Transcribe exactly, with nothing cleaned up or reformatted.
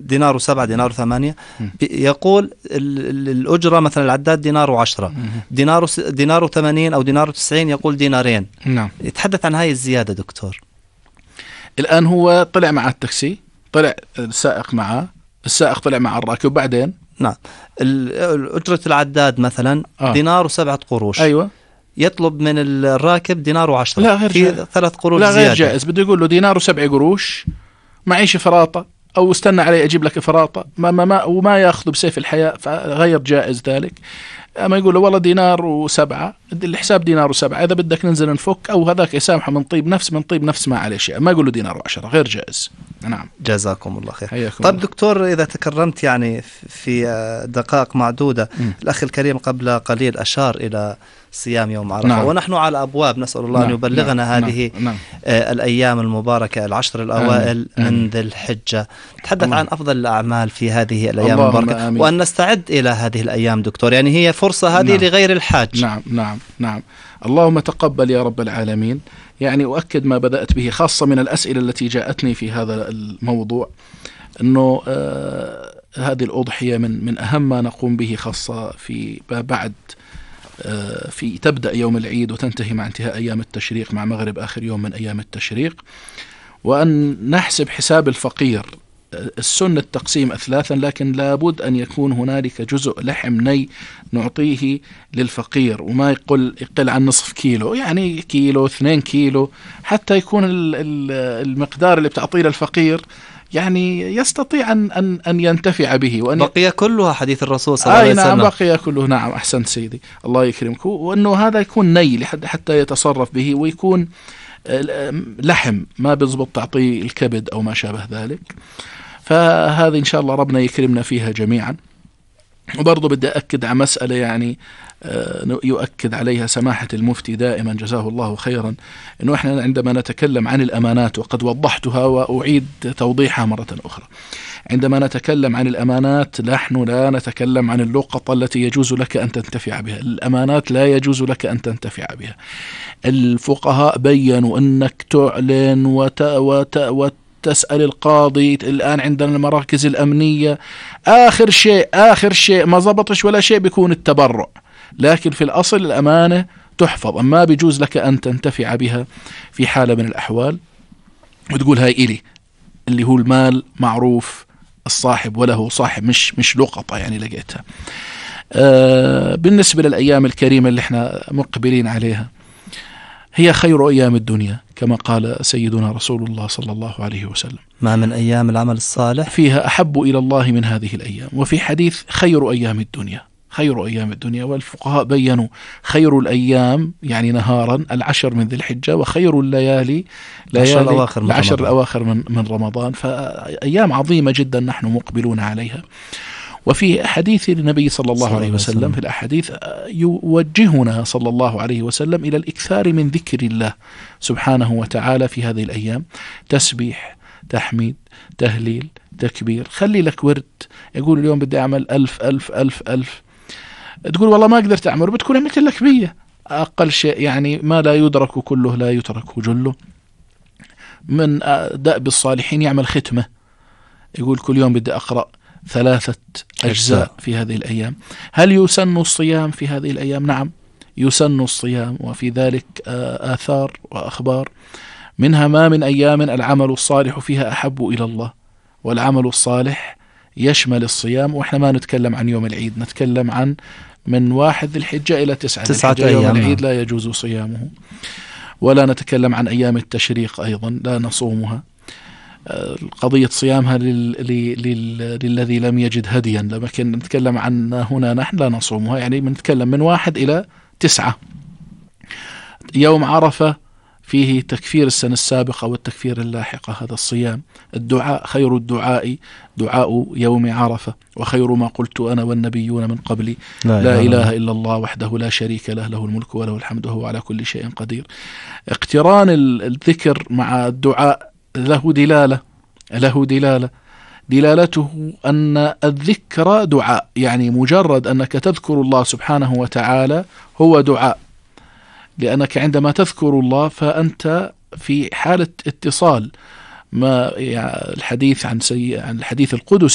دينار وسبعة دينار وثمانية، يقول الأجرة مثلا العداد دينار وعشرة، دينار دينار وثمانين أو دينار وتسعين يقول دينارين. نعم. يتحدث عن هاي الزيادة دكتور. الآن هو طلع مع التاكسي، طلع السائق معه، السائق طلع مع الراكب، بعدين نعم أجرة العداد مثلا آه. دينار وسبعة قروش. أيوة. يطلب من الراكب دينار وعشرة. لا غير في ثلاث قروش لا زيادة. غير جائز. بده يقول له دينار وسبع قروش، معيش فراطة، أو استنى علي أجيب لك فراطة، ما ما ما وما يأخذ بسيف الحياة، فغير جائز ذلك. أما يقول له والله دينار وسبعة، الحساب دينار وسبعة، إذا بدك ننزل نفك، أو هذاك يسامحه من طيب نفس من طيب نفس ما عليه شيء، ما يقول له دينار وعشرة، غير جائز. نعم. جزاكم الله خير. حياكم طيب الله. دكتور، إذا تكرمت يعني في دقائق معدودة، م. الأخ الكريم قبل قليل أشار إلى صيام يوم عرفة. نعم. ونحن على أبواب، نسأل الله نعم. أن يبلغنا نعم. هذه نعم. آه الأيام المباركة، العشر الأوائل آمين. من ذي الحجة. تحدث عن أفضل الأعمال في هذه الأيام المباركة، آمين. وأن نستعد إلى هذه الأيام دكتور، يعني هي فرصة هذه نعم. لغير الحاج. نعم نعم نعم. اللهم تقبل يا رب العالمين. يعني أؤكد ما بدأت به، خاصة من الأسئلة التي جاءتني في هذا الموضوع، أنه آه هذه الأضحية من من أهم ما نقوم به، خاصة في بعد آه في تبدأ يوم العيد وتنتهي مع انتهاء أيام التشريق، مع مغرب آخر يوم من أيام التشريق، وأن نحسب حساب الفقير. السنة التقسيم أثلاثا، لكن لابد أن يكون هنالك جزء لحم ني نعطيه للفقير، وما يقل يقل عن نصف كيلو، يعني كيلو اثنين كيلو، حتى يكون المقدار اللي بتعطيه للفقير يعني يستطيع أن, أن, أن ينتفع به. وأن بقي كلها حديث الرسول صلى الله عليه وسلم. نعم بقي كله. نعم أحسنت سيدي، الله يكرمك. وأنه هذا يكون ني حتى يتصرف به، ويكون لحم، ما بيزبط تعطيه الكبد أو ما شابه ذلك. فهذا إن شاء الله ربنا يكرمنا فيها جميعا. وبرضو بدي أكد على مسألة يعني يؤكد عليها سماحة المفتي دائما جزاه الله خيرا، إنه إحنا عندما نتكلم عن الأمانات، وقد وضحتها وأعيد توضيحها مرة أخرى، عندما نتكلم عن الأمانات نحن لا نتكلم عن اللقطة التي يجوز لك أن تنتفع بها. الأمانات لا يجوز لك أن تنتفع بها. الفقهاء بيّنوا أنك تعلن وت... وت... وت... تسأل القاضي. الآن عندنا المراكز الأمنية، آخر شيء آخر شيء ما زبطش ولا شيء بيكون التبرع، لكن في الأصل الأمانة تحفظ، أما بيجوز لك أن تنتفع بها في حالة من الأحوال، وتقول هاي إلي، اللي هو المال معروف الصاحب وله صاحب، مش مش لقطة يعني لقيتها. آه بالنسبة للأيام الكريمة اللي احنا مقبلين عليها، هي خير أيام الدنيا كما قال سيدنا رسول الله صلى الله عليه وسلم: ما من أيام العمل الصالح فيها أحب إلى الله من هذه الأيام. وفي حديث خير أيام الدنيا، خير أيام الدنيا. والفقهاء بيّنوا خير الأيام يعني نهارا العشر من ذي الحجة، وخير الليالي ليالي الأواخر من العشر رمضان. الأواخر من, من رمضان. فأيام عظيمة جدا نحن مقبلون عليها. وفي حديث النبي صلى الله عليه وسلم، في الأحاديث يوجهنا صلى الله عليه وسلم إلى الإكثار من ذكر الله سبحانه وتعالى في هذه الأيام، تسبيح، تحميد، تهليل، تكبير. خلي لك ورد، يقول اليوم بدي أعمل ألف ألف ألف ألف، تقول والله ما قدرت أعمل، بتكون عملت لك مية أقل شيء. يعني ما لا يدرك كله لا يترك جله. من دأب الصالحين يعمل ختمة، يقول كل يوم بدي أقرأ ثلاثة أجزاء في هذه الأيام. هل يسن الصيام في هذه الأيام؟ نعم يسن الصيام، وفي ذلك آثار وأخبار، منها ما من أيام العمل الصالح فيها أحب إلى الله. والعمل الصالح يشمل الصيام، وإحنا ما نتكلم عن يوم العيد، نتكلم عن من واحد ذي الحجة إلى تسعة, تسعة أيام. يوم العيد نعم. لا يجوز صيامه. ولا نتكلم عن أيام التشريق أيضا لا نصومها. قضية صيامها لل... لل... للذي لم يجد هديا، لكن نتكلم عن هنا نحن لا نصومها، يعني بنتكلم من واحد إلى تسعة. يوم عرفة فيه تكفير السنة السابقة والتكفير اللاحقة، هذا الصيام. الدعاء، خير الدعاء دعاء يوم عرفة، وخير ما قلت أنا والنبيون من قبلي لا, لا إله إلا الله وحده لا شريك له، له الملك وله الحمد وهو على كل شيء قدير. اقتران الذكر مع الدعاء له دلالة له دلالة دلالته أن الذكر دعاء، يعني مجرد أنك تذكر الله سبحانه وتعالى هو دعاء، لأنك عندما تذكر الله فأنت في حالة اتصال. ما يعني الحديث عن سي... عن الحديث القدسي